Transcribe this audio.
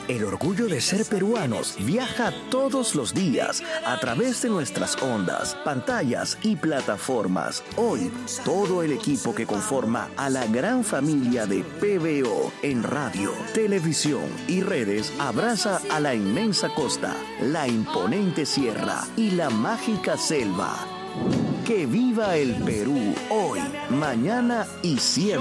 El orgullo de ser peruanos viaja todos los días a través de nuestras ondas, pantallas y plataformas. Hoy, todo el equipo que conforma a la gran familia de PBO en radio, televisión y redes abraza a la inmensa costa, la imponente sierra y la mágica selva. ¡Que viva el Perú hoy, mañana y siempre!